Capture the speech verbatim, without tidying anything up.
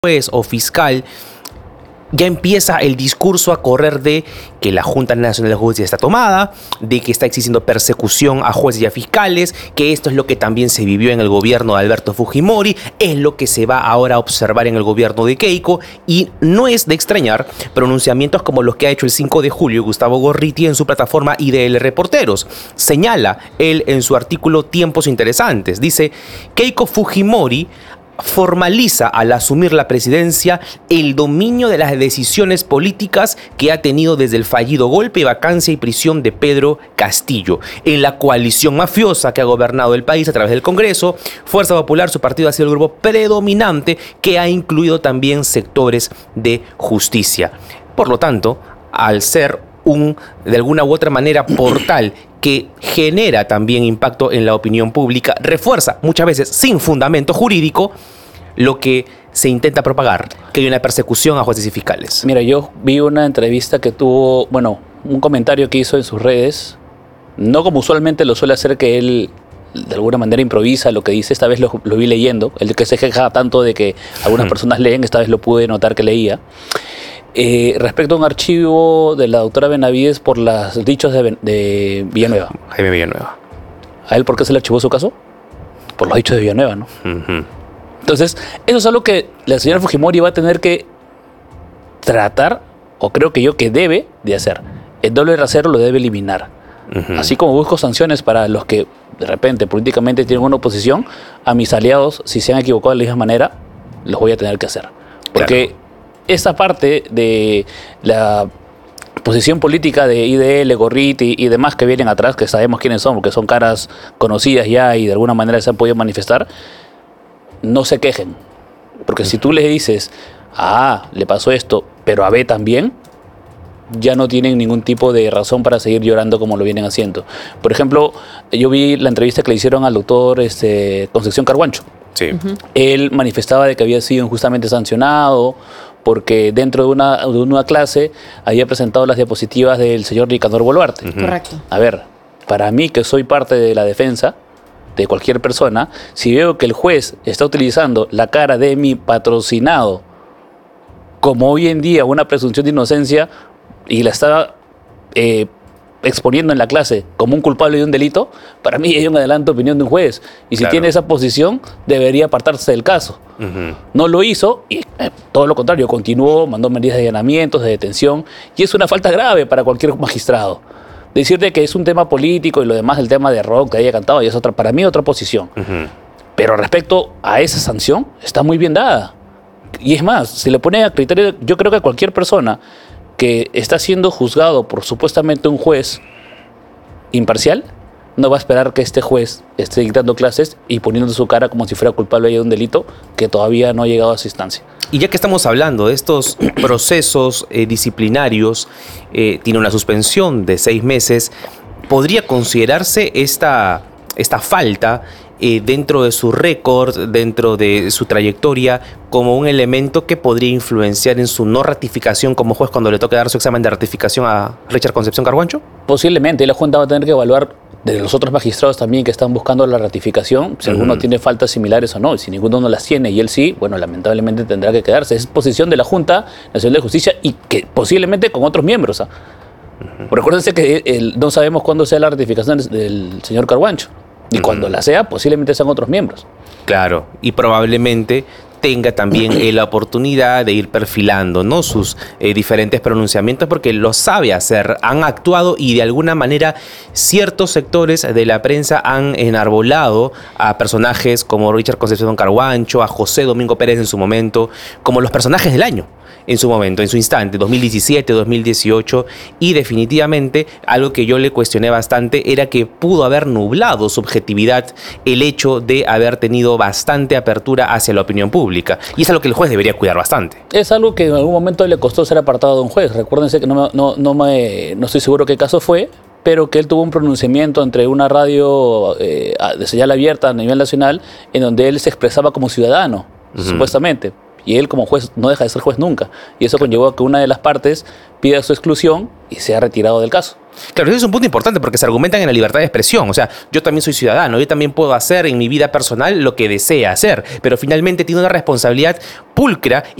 juez o fiscal, ya empieza el discurso a correr de que la Junta Nacional de Justicia está tomada, de que está existiendo persecución a jueces y a fiscales, que esto es lo que también se vivió en el gobierno de Alberto Fujimori, es lo que se va ahora a observar en el gobierno de Keiko, y no es de extrañar pronunciamientos como los que ha hecho el cinco de julio Gustavo Gorriti en su plataforma I D L Reporteros. Señala él en su artículo Tiempos Interesantes, dice: Keiko Fujimori formaliza al asumir la presidencia el dominio de las decisiones políticas que ha tenido desde el fallido golpe, vacancia y prisión de Pedro Castillo. En la coalición mafiosa que ha gobernado el país a través del Congreso, Fuerza Popular, su partido, ha sido el grupo predominante que ha incluido también sectores de justicia. Por lo tanto, al ser un, de alguna u otra manera, portal que genera también impacto en la opinión pública, refuerza muchas veces sin fundamento jurídico lo que se intenta propagar, que hay una persecución a jueces y fiscales. Mira, yo vi una entrevista que tuvo, bueno, un comentario que hizo en sus redes, no como usualmente lo suele hacer, que él de alguna manera improvisa lo que dice. Esta vez lo, lo vi leyendo, el que se queja tanto de que algunas personas leen, esta vez lo pude notar que leía. Eh, respecto a un archivo de la doctora Benavides por los dichos de, de Villanueva. Jaime Villanueva. ¿A él por qué se le archivó su caso? Por los dichos de Villanueva, ¿no? Uh-huh. Entonces, eso es algo que la señora Fujimori va a tener que tratar, o creo que yo que debe de hacer. El doble rasero lo debe eliminar. Uh-huh. Así como busco sanciones para los que de repente políticamente tienen una oposición, a mis aliados, si se han equivocado de la misma manera, los voy a tener que hacer. Porque claro, esa parte de la posición política de I D L, Gorriti y demás que vienen atrás, que sabemos quiénes son, porque son caras conocidas ya y de alguna manera se han podido manifestar, no se quejen. Porque si tú les dices, ah, le pasó esto, pero a B también, ya no tienen ningún tipo de razón para seguir llorando como lo vienen haciendo. Por ejemplo, yo vi la entrevista que le hicieron al doctor este, Concepción Carhuancho. Sí. Uh-huh. Él manifestaba de que había sido injustamente sancionado porque dentro de una, de una clase había presentado las diapositivas del señor Nicanor Boluarte. Uh-huh. Correcto. A ver, para mí, que soy parte de la defensa de cualquier persona, si veo que el juez está utilizando la cara de mi patrocinado como hoy en día una presunción de inocencia y la está eh, exponiendo en la clase como un culpable de un delito, para mí hay un adelanto de opinión de un juez. Y si claro, tiene esa posición, debería apartarse del caso. Uh-huh. No lo hizo y eh, todo lo contrario, continuó, mandó medidas de allanamientos, de detención, y es una falta grave para cualquier magistrado. Decirte que es un tema político y lo demás, el tema de rock que haya cantado, y es otra, para mí otra posición. Uh-huh. Pero respecto a esa sanción, está muy bien dada. Y es más, si le pone a criterio, yo creo que cualquier persona que está siendo juzgado por supuestamente un juez imparcial, no va a esperar que este juez esté dictando clases y poniendo su cara como si fuera culpable de un delito que todavía no ha llegado a esa instancia. Y ya que estamos hablando de estos procesos eh, disciplinarios, eh, tiene una suspensión de seis meses, ¿podría considerarse esta, esta falta eh, dentro de su récord, dentro de su trayectoria, como un elemento que podría influenciar en su no ratificación como juez cuando le toque dar su examen de ratificación a Richard Concepción Carhuancho? Posiblemente, la Junta va a tener que evaluar de los otros magistrados también que están buscando la ratificación, si uh-huh, alguno tiene faltas similares o no. Y si ninguno no las tiene y él sí, bueno, lamentablemente tendrá que quedarse. Es posición de la Junta Nacional de Justicia y que posiblemente con otros miembros. ¿eh? Uh-huh. Recuérdense que el, no sabemos cuándo sea la ratificación del señor Carhuancho. Y uh-huh, cuando la sea, posiblemente sean otros miembros. Claro, y probablemente tenga también eh, la oportunidad de ir perfilando, ¿no?, sus eh, diferentes pronunciamientos, porque lo sabe hacer, han actuado y de alguna manera ciertos sectores de la prensa han enarbolado a personajes como Richard Concepción Carhuancho, a José Domingo Pérez en su momento, como los personajes del año en su momento, en su instante, dos mil diecisiete, dos mil dieciocho, y definitivamente algo que yo le cuestioné bastante era que pudo haber nublado su objetividad el hecho de haber tenido bastante apertura hacia la opinión pública, y es algo que el juez debería cuidar bastante. Es algo que en algún momento le costó ser apartado de un juez. Recuérdense que no, me, no, no, me, no estoy seguro qué caso fue, pero que él tuvo un pronunciamiento entre una radio eh, de señal abierta a nivel nacional en donde él se expresaba como ciudadano, uh-huh, supuestamente. Y él como juez no deja de ser juez nunca. Y eso conllevó a que una de las partes pida su exclusión y se ha retirado del caso. Claro, ese es un punto importante porque se argumentan en la libertad de expresión. O sea, yo también soy ciudadano, yo también puedo hacer en mi vida personal lo que desea hacer, pero finalmente tiene una responsabilidad pulcra